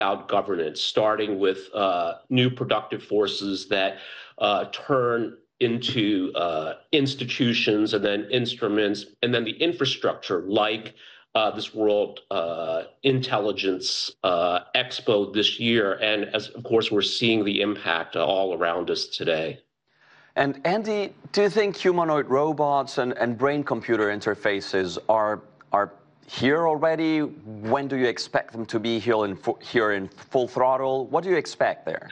about governance, starting with new productive forces that turn into institutions and then instruments, and then the infrastructure like this World Intelligence Expo this year. And as of course, we're seeing the impact all around us today. And Andy, do you think humanoid robots and brain-computer interfaces are here already? When do you expect them to be here in full throttle? What do you expect there?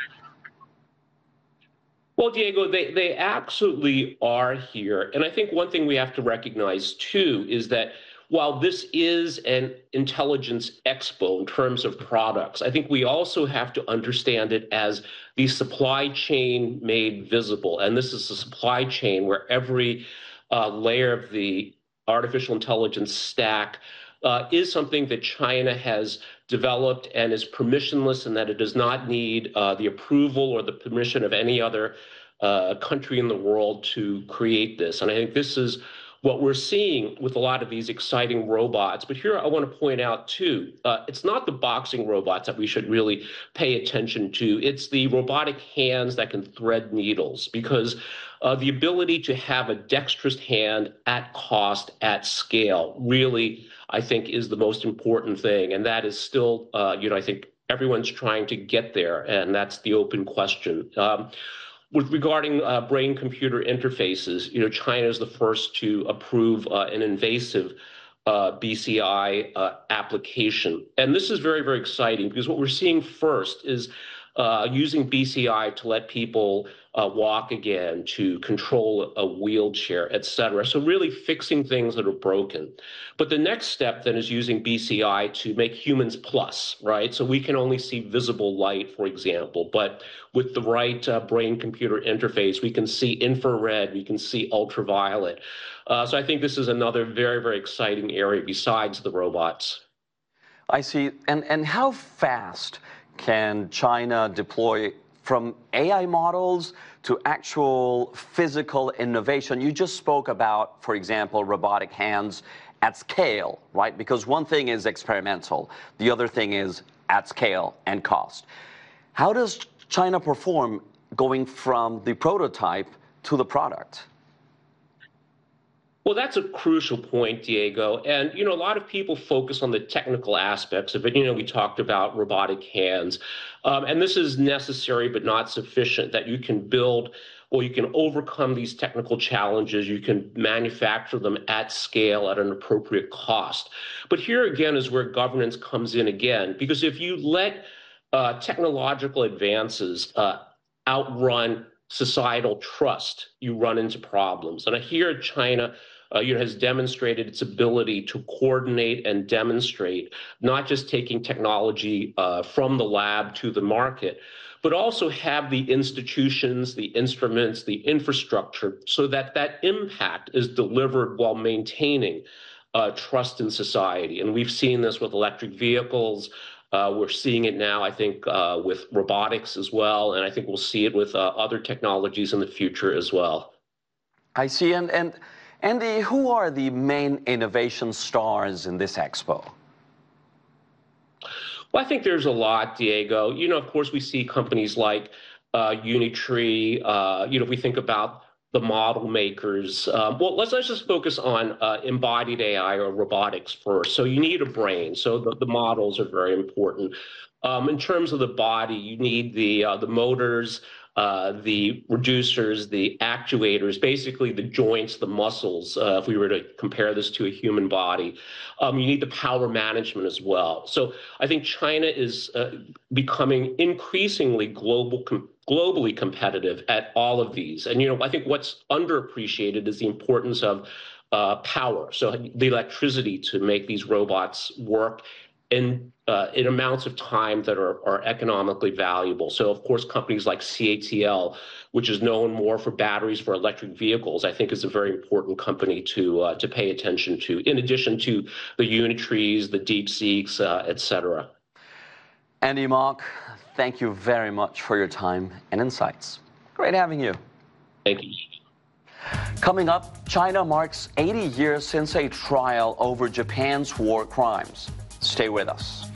Well, Diego, they absolutely are here. And I think one thing we have to recognize, too, is that while this is an intelligence expo in terms of products, I think we also have to understand it as the supply chain made visible. And this is a supply chain where every layer of the artificial intelligence stack is something that China has developed and is permissionless, and that it does not need the approval or the permission of any other country in the world to create this. And I think this is what we're seeing with a lot of these exciting robots. But here I want to point out, too, it's not the boxing robots that we should really pay attention to. It's the robotic hands that can thread needles, because the ability to have a dexterous hand at cost, at scale, really, I think, is the most important thing. And that is still, I think everyone's trying to get there, and that's the open question. Regarding brain-computer interfaces, China is the first to approve an invasive BCI application. And this is very, very exciting, because what we're seeing first is using BCI to let people walk again, to control a wheelchair, et cetera. So really fixing things that are broken. But the next step then is using BCI to make humans plus, right? So we can only see visible light, for example, but with the right brain-computer interface, we can see infrared, we can see ultraviolet. So I think this is another very, very exciting area besides the robots. I see. And how fast can China deploy from AI models to actual physical innovation? You just spoke about, for example, robotic hands at scale, right? Because one thing is experimental, the other thing is at scale and cost. How does China perform going from the prototype to the product? Well, that's a crucial point, Diego. And, a lot of people focus on the technical aspects of it. We talked about robotic hands. And this is necessary but not sufficient, that you can build or you can overcome these technical challenges. You can manufacture them at scale at an appropriate cost. But here again is where governance comes in again, because if you let technological advances outrun societal trust, you run into problems. And here China has demonstrated its ability to coordinate and demonstrate, not just taking technology from the lab to the market, but also have the institutions, the instruments, the infrastructure, so that that impact is delivered while maintaining trust in society. And we've seen this with electric vehicles. We're seeing it now, I think, with robotics as well, and I think we'll see it with other technologies in the future as well. I see. And Andy, who are the main innovation stars in this expo? Well, I think there's a lot, Diego. Of course, we see companies like Unitree. If we think about the model makers. Well, let's just focus on embodied AI or robotics first. So you need a brain. So the models are very important. In terms of the body, you need the motors, the reducers, the actuators, basically the joints, the muscles, if we were to compare this to a human body. You need the power management as well. So I think China is becoming increasingly globally competitive at all of these. And, I think what's underappreciated is the importance of power. So the electricity to make these robots work in amounts of time that are economically valuable. So, of course, companies like CATL, which is known more for batteries for electric vehicles, I think is a very important company to pay attention to, in addition to the Unitrees, the DeepSeeks, et cetera. Andy Mok, thank you very much for your time and insights. Great having you. Thank you. Coming up, China marks 80 years since a trial over Japan's war crimes. Stay with us.